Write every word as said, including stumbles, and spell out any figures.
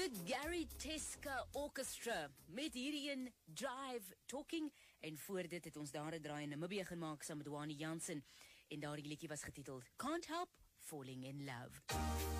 The Gary Teska Orchestra met hierdie een Drive Talking, en voor dit het ons daar 'n draai in Namibië gemaak saam met Wani Jansen, en daardie liedjie was getiteld Can't Help Falling in Love.